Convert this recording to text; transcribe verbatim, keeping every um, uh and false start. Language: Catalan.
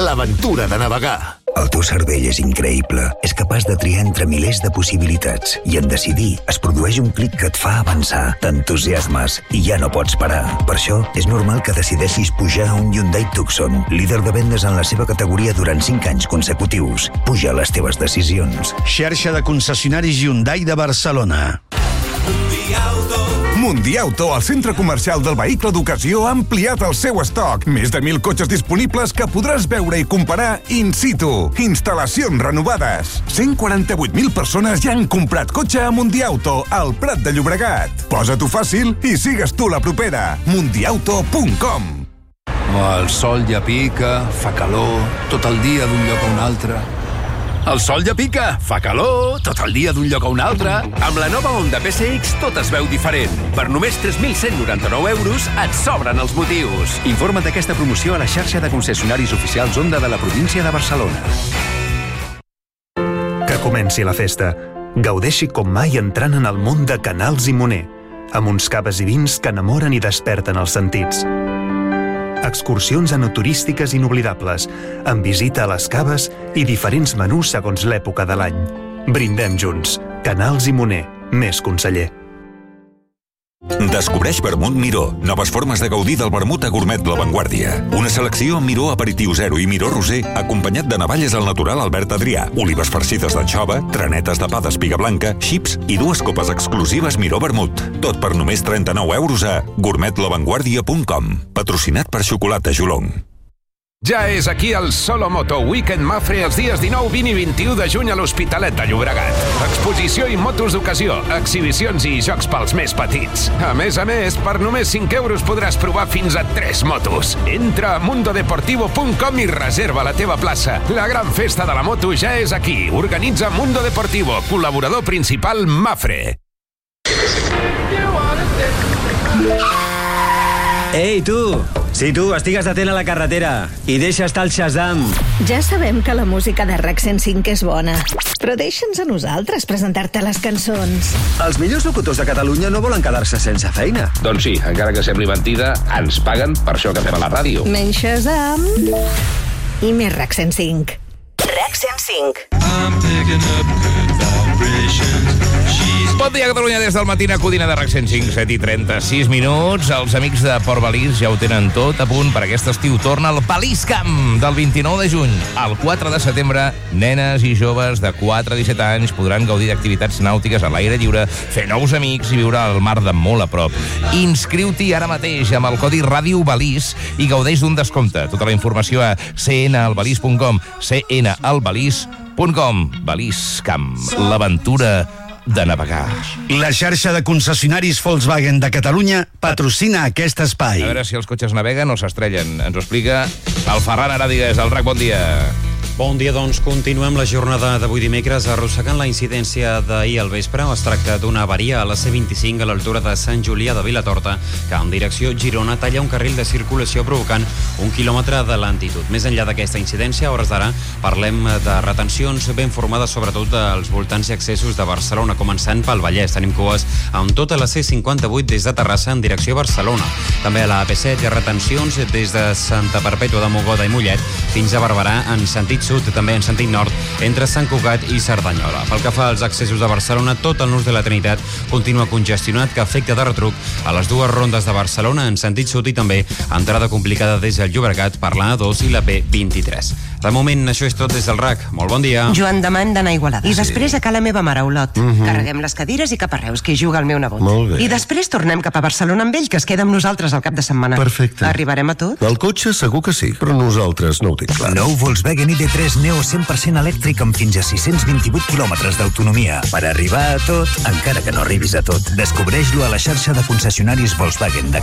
l'aventura de navegar. El teu cervell és increïble. És capaç de triar entre milers de possibilitats. I en decidir es produeix un clic que et fa avançar. T'entusiasmes i ja no pots parar. Per això, és normal que decideixis pujar a un Hyundai Tucson, líder de vendes en la seva categoria durant cinc anys consecutius. Puja les teves decisions. Xarxa de concessionaris Hyundai de Barcelona. Mundiauto, el centre comercial del vehicle d'ocasió, ha ampliat el seu estoc. Més de mil cotxes disponibles que podràs veure i comparar in situ. Instal·lacions renovades. cent quaranta-vuit mil persones ja han comprat cotxe a Mundiauto, al Prat de Llobregat. Posa-t'ho fàcil i sigues tu la propera. mundiauto punt com. El sol ja pica, fa calor, tot el dia d'un lloc a un altre. El sol ja pica, fa calor, tot el dia d'un lloc a un altre. Amb la nova Honda P C X tot es veu diferent. Per només tres mil cent noranta-nou euros et sobren els motius. Informa't d'aquesta promoció a la xarxa de concessionaris oficials Honda de la província de Barcelona. Que comenci la festa. Gaudeixi com mai entrant en el món de Canals i Moner, amb uns caves i vins que enamoren i desperten els sentits. Excursions enoturístiques inoblidables, amb visita a les caves i diferents menús segons l'època de l'any. Brindem junts. Canals i Moner. Més conseller. Descobreix Vermut Miró. Noves formes de gaudir del vermut a Gourmet La Vanguardia. Una selecció amb Miró Aperitiu Zero i Miró Roser, acompanyat de navalles al natural Albert Adrià, olives farcides d'anxova, tranetes de pa d'espiga blanca, xips i dues copes exclusives Miró Vermut. Tot per només trenta-nou euros a gourmet la vanguardia punt com. Patrocinat per Xocolata Jolong. Ja és aquí el Solo Moto Weekend Mafre els dies dinou, vint i vint-i-u de juny a l'Hospitalet de Llobregat. Exposició i motos d'ocasió, exhibicions i jocs pels més petits. A més a més, per només cinc euros podràs provar fins a tres motos. Entra a mundo deportivo punt com i reserva la teva plaça. La gran festa de la moto ja és aquí. Organitza Mundo Deportivo, col·laborador principal Mafre. Ei, tu! Sí, tu, estigues atent a la carretera i deixa estar el Shazam. Ja sabem que la música de RAC cent cinc és bona, però deixa'ns a nosaltres presentar-te les cançons. Els millors locutors de Catalunya no volen quedar-se sense feina. Doncs sí, encara que sembli mentida, ens paguen per això que fem a la ràdio. Menys Shazam i més RAC cent cinc. RAC cent cinc. I'm picking up good vibrations. Bon dia, Catalunya, des del matí acudina de RAC cent cinc, set i trenta-sis minuts. Els amics de Port Balís ja ho tenen tot a punt per aquest estiu. Torna el Balís Camp del vint-i-nou de juny al quatre de setembre. Nenes i joves de quatre a disset anys podran gaudir d'activitats nàutiques a l'aire lliure, fer nous amics i viure al mar de molt a prop. Inscriu-t'hi ara mateix amb el codi Ràdio Balís i gaudeix d'un descompte. Tota la informació a c n albalís punt com, c n albalís punt com. Balís Camp, l'aventura de navegar. La xarxa de concessionaris Volkswagen de Catalunya patrocina aquest espai. A veure si els cotxes naveguen o s'estrellen. Ens ho explica el Ferran Aràdigues, el RAC. Bon dia. Bon dia, doncs continuem la jornada d'avui dimecres arrossegant la incidència d'ahir al vespre. Es tracta d'una avaria a la C vint-i-cinc a l'altura de Sant Julià de Vilatorta, que en direcció Girona talla un carril de circulació provocant un quilòmetre de lentitud. Més enllà d'aquesta incidència, a hores d'ara parlem de retencions ben formades sobretot als voltants i accessos de Barcelona, començant pel Vallès. Tenim cues amb tota la C cinquanta-vuit des de Terrassa en direcció Barcelona. També a la A P set hi ha retencions des de Santa Perpètua de Mogoda i Mollet fins a Barberà en sentit sud, també en sentit nord, entre Sant Cugat i Cerdanyola. Pel que fa als accessos de Barcelona, tot el nus de la Trinitat continua congestionat, que afecta de retruc a les dues rondes de Barcelona en sentit sud i també entrada complicada des del Llobregat per la A dos i la B vint-i-tres. De moment, això és tot des del RAC. Molt bon dia. Joan Damant d'anar a Igualada. I després a ca la meva mare, Olot. Uh -huh. Carreguem les cadires i cap a Reus, que hi juga el meu nebot. Molt bé. I després tornem cap a Barcelona amb ell, que es queda amb nosaltres al cap de setmana. Perfecte. Arribarem a tot? El cotxe segur que sí, però nosaltres no ho tinc clar. Nou Volkswagen I D tres Neo cent per cent elèctric amb fins a sis-cents vint-i-vuit quilòmetres d'autonomia. Per arribar a tot, encara que no arribis a tot. Descobreix-lo a la xarxa de concessionaris Volkswagen de